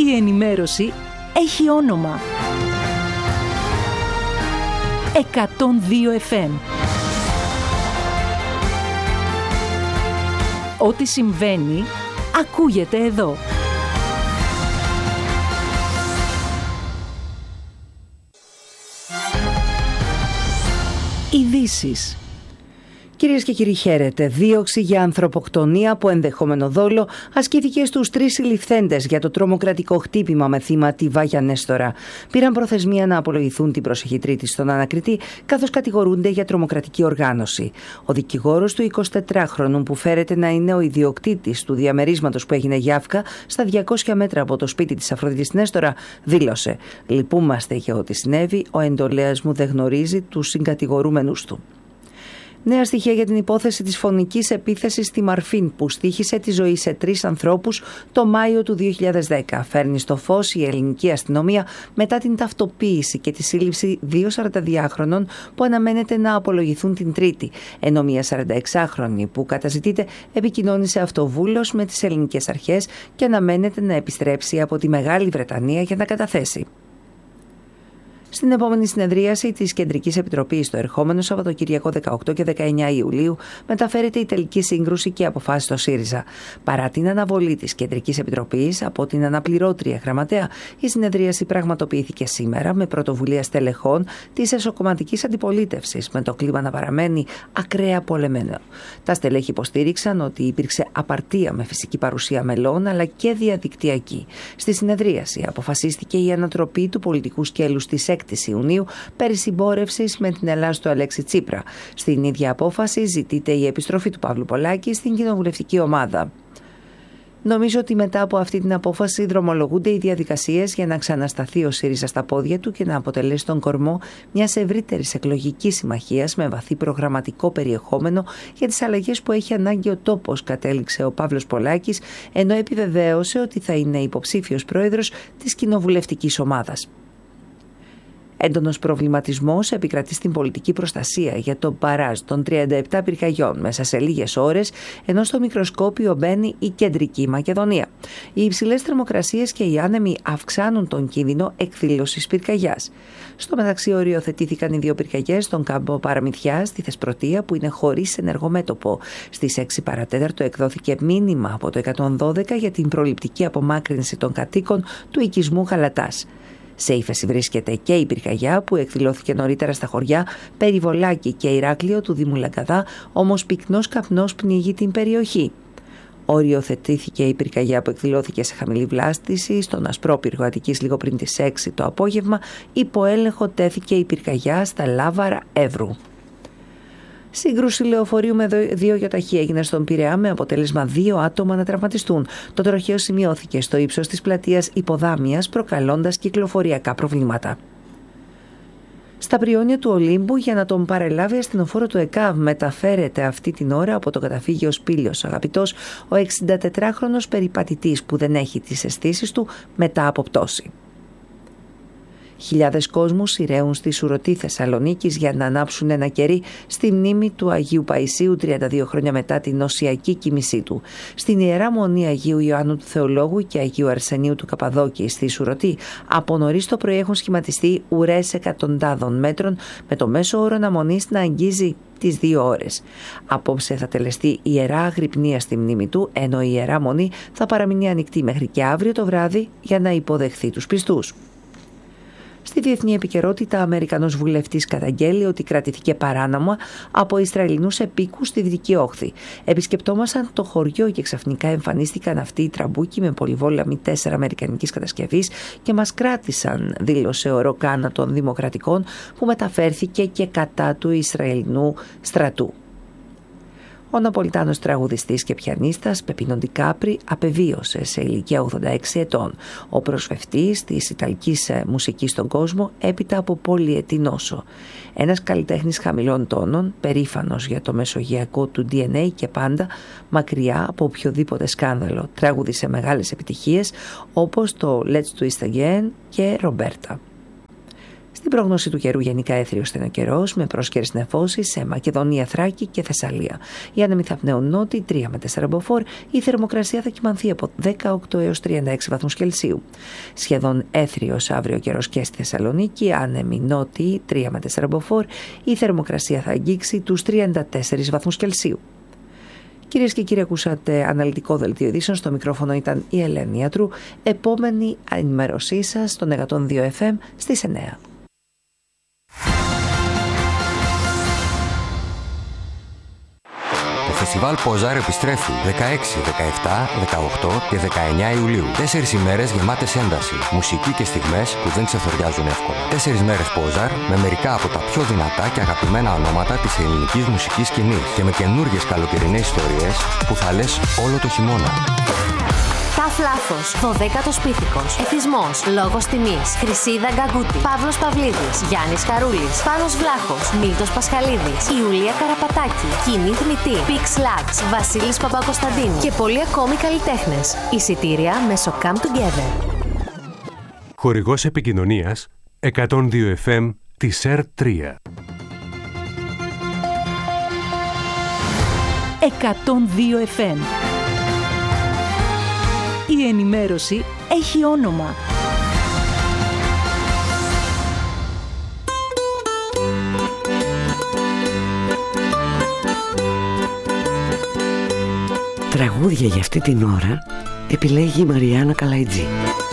η ενημέρωση έχει όνομα. 102 FM. Ό,τι συμβαίνει, ακούγεται εδώ. Ειδήσεις. Κυρίες και κύριοι, χαίρετε. Δίωξη για ανθρωποκτονία από ενδεχόμενο δόλο ασκήθηκε στους 3 συλληφθέντες για το τρομοκρατικό χτύπημα με θύμα τη Βάγια Νέστορα. Πήραν προθεσμία να απολογηθούν την προσεχή Τρίτη στον ανακριτή, καθώς κατηγορούνται για τρομοκρατική οργάνωση. Ο δικηγόρος του 24χρονου, που φέρεται να είναι ο ιδιοκτήτης του διαμερίσματος που έγινε γιάφκα στα 200 μέτρα από το σπίτι της Αφροδίτης Νέστορα, δήλωσε: «Λυπούμαστε για ό,τι συνέβη. Ο εντολέας μου δεν γνωρίζει τους συγκατηγορούμενους του». Νέα στοιχεία για την υπόθεση της φωνικής επίθεσης στη Μαρφίν που στοίχησε τη ζωή σε 3 ανθρώπους το Μάιο του 2010. Φέρνει στο φως η ελληνική αστυνομία μετά την ταυτοποίηση και τη σύλληψη 2 42χρονων που αναμένεται να απολογηθούν την Τρίτη, ενώ μια 46χρονη που καταζητείται επικοινώνησε αυτοβούλος με τις ελληνικές αρχές και αναμένεται να επιστρέψει από τη Μεγάλη Βρετανία για να καταθέσει. Στην επόμενη συνεδρίαση της Κεντρικής Επιτροπής το ερχόμενο Σαββατοκύριακο 18 και 19 Ιουλίου μεταφέρεται η τελική σύγκρουση και αποφάσεις στο ΣΥΡΙΖΑ. Παρά την αναβολή της Κεντρικής Επιτροπής από την αναπληρώτρια γραμματέα, η συνεδρίαση πραγματοποιήθηκε σήμερα με πρωτοβουλία στελεχών της εσωκομματικής αντιπολίτευσης, με το κλίμα να παραμένει ακραία πολεμένο. Τα στελέχη υποστήριξαν ότι υπήρξε απαρτία με φυσική παρουσία μελών αλλά και διαδικτυακή. Στη συνεδρίαση αποφασίστηκε η ανατροπή του πολιτικού σκέλους της 6 Ιουνίου περί συμπόρευσης με την Ελλάς του Αλέξη Τσίπρα. Στην ίδια απόφαση ζητείται η επιστροφή του Παύλου Πολάκη στην κοινοβουλευτική ομάδα. Νομίζω ότι μετά από αυτή την απόφαση δρομολογούνται οι διαδικασίες για να ξανασταθεί ο ΣΥΡΙΖΑ στα πόδια του και να αποτελέσει τον κορμό μιας ευρύτερης εκλογικής συμμαχίας με βαθύ προγραμματικό περιεχόμενο για τις αλλαγές που έχει ανάγκη ο τόπος, κατέληξε ο Παύλος Πολάκης, ενώ επιβεβαίωσε ότι θα είναι υποψήφιος πρόεδρος της κοινοβουλευτικής ομάδας. Έντονος προβληματισμός επικρατεί στην πολιτική προστασία για το μπαράζ των 37 πυρκαγιών μέσα σε λίγες ώρες, ενώ στο μικροσκόπιο μπαίνει η Κεντρική Μακεδονία. Οι υψηλές θερμοκρασίες και οι άνεμοι αυξάνουν τον κίνδυνο εκδήλωσης πυρκαγιάς. Στο μεταξύ, οριοθετήθηκαν οι 2 πυρκαγιές στον κάμπο Παραμυθιά στη Θεσπρωτεία, που είναι χωρίς ενεργό μέτωπο. Στις 6 παρατέταρτο εκδόθηκε μήνυμα από το 112 για την προληπτική απομάκρυνση των κατοίκων του οικισμού Γαλατάς. Σε ύφεση βρίσκεται και η πυρκαγιά που εκδηλώθηκε νωρίτερα στα χωριά Περιβολάκη και Ηράκλειο του Δήμου Λαγκαδά, όμως πυκνός καπνός πνίγει την περιοχή. Οριοθετήθηκε η πυρκαγιά που εκδηλώθηκε σε χαμηλή βλάστηση στον Ασπρόπυργο Αττικής λίγο πριν τις 6 το απόγευμα. Υπό έλεγχο τέθηκε η πυρκαγιά στα Λάβαρα Εύρου. Σύγκρουση λεωφορείου με 2 γιοταχή έγινε στον Πειραιά με αποτέλεσμα 2 άτομα να τραυματιστούν. Το τροχαίο σημειώθηκε στο ύψος της πλατείας Υποδάμιας, προκαλώντας κυκλοφοριακά προβλήματα. Στα Πριόνια του Ολύμπου, για να τον παρελάβει αστυνοφόρο του ΕΚΑΒ, μεταφέρεται αυτή την ώρα από το καταφύγιο Σπήλιος Αγαπητός ο 64χρονος περιπατητής που δεν έχει τις αισθήσεις του μετά από πτώση. Χιλιάδες κόσμους ηραίουν στη Σουρωτή Θεσσαλονίκης για να ανάψουν ένα κερί στη μνήμη του Αγίου Παϊσίου 32 χρόνια μετά την νοσιακή κοίμησή του. Στην Ιερά Μονή Αγίου Ιωάννου του Θεολόγου και Αγίου Αρσενίου του Καπαδόκη στη Σουρωτή, από νωρίς το πρωί έχουν σχηματιστεί ουρές εκατοντάδων μέτρων, με το μέσο όρο αναμονής να αγγίζει τις 2 ώρες. Απόψε θα τελεστεί ιερά αγρυπνία στη μνήμη του, ενώ η Ιερά Μονή θα παραμείνει ανοιχτή μέχρι και αύριο το βράδυ για να υποδεχθεί τους πιστούς. Στη διεθνή επικαιρότητα, Αμερικανός βουλευτής καταγγέλει ότι κρατήθηκε παράνομα από Ισραηλινούς επίκους στη Δυτική Όχθη. Επισκεπτόμασαν το χωριό και ξαφνικά εμφανίστηκαν αυτοί οι τραμπούκοι με πολυβόλαμη 4 αμερικανικής κατασκευής και μας κράτησαν, δήλωσε ο Ροκάνα των Δημοκρατικών, που μεταφέρθηκε και κατά του Ισραηλινού στρατού. Ο Ναπολιτάνος τραγουδιστής και πιανίστας Πεπίνο Ντικάπρι απεβίωσε σε ηλικία 86 ετών. Ο προσφευτής της ιταλικής μουσικής στον κόσμο έπειτα από πολυετή νόσο. Ένας καλλιτέχνης χαμηλών τόνων, περήφανος για το μεσογειακό του DNA και πάντα μακριά από οποιοδήποτε σκάνδαλο. Τραγούδισε μεγάλες επιτυχίες όπως το Let's Twist Again και Ρομπέρτα. Στην πρόγνωση του καιρού, γενικά έθριος είναι ο καιρός, με πρόσκαιρες νεφώσεις σε Μακεδονία, Θράκη και Θεσσαλία. Οι άνεμοι θα πνέουν νότι 3 με 4 μποφόρ, η θερμοκρασία θα κυμανθεί από 18 έως 36 βαθμούς Κελσίου. Σχεδόν έθριος αύριο καιρός και στη Θεσσαλονίκη, άνεμοι νότι 3 με 4 μποφόρ, η θερμοκρασία θα αγγίξει τους 34 βαθμούς Κελσίου. Κυρίες και κύριοι, ακούσατε αναλυτικό δελτίο ειδήσεων. Στο μικρόφωνο ήταν η Ελένη Ιατρού. Επόμενη ενημέρωσή σας στον 102 FM στις 9. Το φεστιβάλ Ποζάρ επιστρέφει 16, 17, 18 και 19 Ιουλίου. 4 ημέρες γεμάτες ένταση, μουσική και στιγμές που δεν ξεθοριάζουν εύκολα. 4 μέρες Ποζάρ με μερικά από τα πιο δυνατά και αγαπημένα ονόματα της ελληνικής μουσικής σκηνής και με καινούργιες καλοκαιρινές ιστορίες που θα λες όλο το χειμώνα. Ταφ Λάθος, 12ος Πίθηκος, Εθισμός, Λόγος Τιμής, Χρυσίδα Γκαγκούτη, Παύλος Παυλίδης, Γιάννης Χαρούλης, Πάνος Βλάχος, Μίλτος Πασχαλίδης, Ιουλία Καραπατάκη, Κίνη Θμητή, Πίξ Λάξ, Βασίλης Παπακοσταντίνου και πολλοί ακόμη καλλιτέχνες. Εισιτήρια μέσω Come Together. Χορηγός επικοινωνίας 102 FM της ΕΡΤ3. 102 FM. Η ενημέρωση έχει όνομα. Τραγούδια για αυτή την ώρα επιλέγει η Μαριάννα Καλαϊτζή.